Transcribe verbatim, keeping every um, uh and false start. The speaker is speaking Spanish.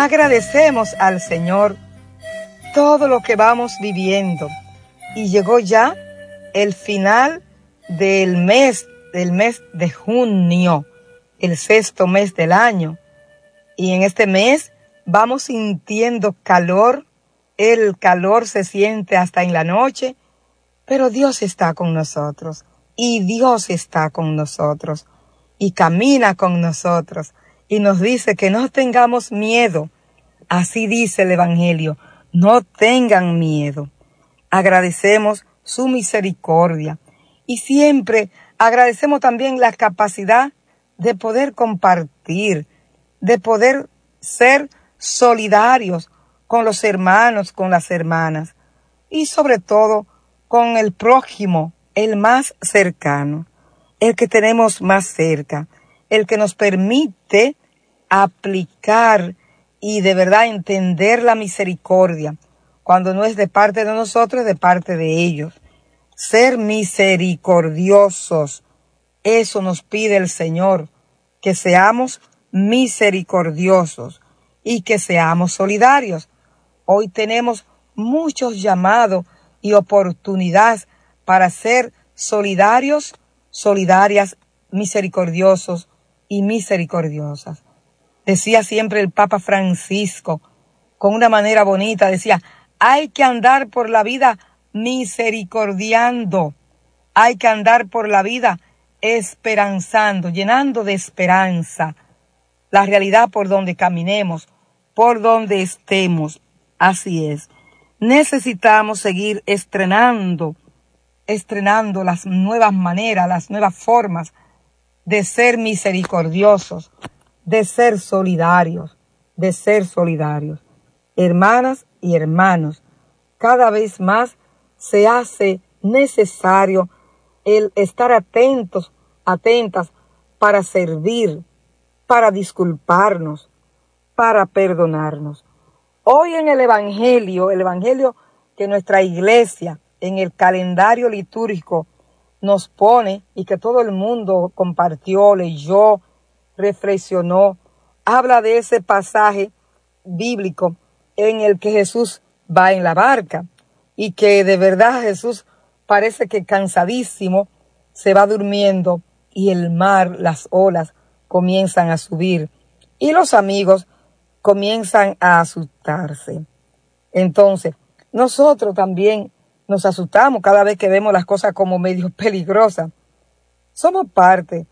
agradecemos al Señor todo lo que vamos viviendo. Y llegó ya el final del mes, del mes de junio, el sexto mes del año. Y en este mes vamos sintiendo calor, el calor se siente hasta en la noche, pero Dios está con nosotros, y Dios está con nosotros, y camina con nosotros, y nos dice que no tengamos miedo. Así dice el Evangelio, no tengan miedo. Agradecemos su misericordia, y siempre agradecemos también la capacidad de poder compartir, de poder ser solidarios con los hermanos, con las hermanas, y sobre todo con el prójimo, el más cercano, el que tenemos más cerca, el que nos permite aplicar y de verdad entender la misericordia, cuando no es de parte de nosotros, es de parte de ellos. Ser misericordiosos, eso nos pide el Señor, que seamos misericordiosos y que seamos solidarios. Hoy tenemos muchos llamados y oportunidades para ser solidarios, solidarias, misericordiosos y misericordiosas. Decía siempre el Papa Francisco, con una manera bonita, decía, hay que andar por la vida misericordiando, hay que andar por la vida esperanzando, llenando de esperanza la realidad por donde caminemos, por donde estemos. Así es. Necesitamos seguir estrenando, estrenando las nuevas maneras, las nuevas formas de ser misericordiosos, de ser solidarios, de ser solidarios. Hermanas y hermanos, cada vez más se hace necesario el estar atentos, atentas para servir, para disculparnos, para perdonarnos. Hoy en el Evangelio, el Evangelio que nuestra iglesia en el calendario litúrgico nos pone y que todo el mundo compartió, leyó, reflexionó, habla de ese pasaje bíblico en el que Jesús va en la barca y que de verdad Jesús parece que cansadísimo se va durmiendo y el mar, las olas comienzan a subir y los amigos comienzan a asustarse. Entonces, nosotros también nos asustamos cada vez que vemos las cosas como medio peligrosas. Somos parte